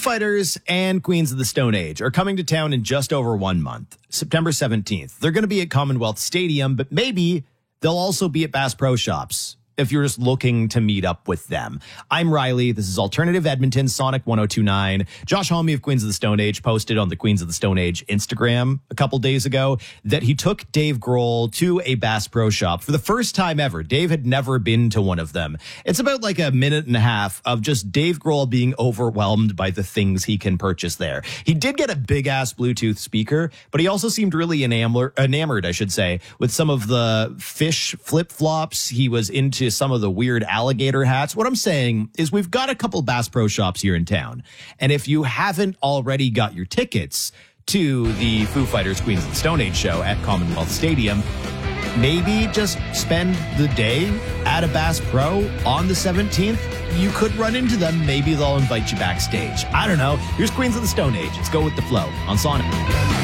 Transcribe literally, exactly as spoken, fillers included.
Fighters and Queens of the Stone Age are coming to town in just over one month, September seventeenth. They're going to be at Commonwealth Stadium, but maybe they'll also be at Bass Pro Shops if you're just looking to meet up with them. I'm Riley. This is Alternative Edmonton, Sonic one oh two point nine. Josh Homme of Queens of the Stone Age posted on the Queens of the Stone Age Instagram a couple days ago that he took Dave Grohl to a Bass Pro Shop for the first time ever. Dave had never been to one of them. It's about like a minute and a half of just Dave Grohl being overwhelmed by the things he can purchase there. He did get a big-ass Bluetooth speaker, but he also seemed really enamored, enamored, I should say, with some of the fish flip-flops. He was into some of the weird alligator hats. What I'm saying is we've got a couple Bass Pro Shops here in town. And if you haven't already got your tickets to the Foo Fighters Queens of the Stone Age show at Commonwealth Stadium, maybe just spend the day at a Bass Pro on the seventeenth. You could run into them. Maybe they'll invite you backstage. I don't know. Here's Queens of the Stone Age. Let's go with the flow on Sonic.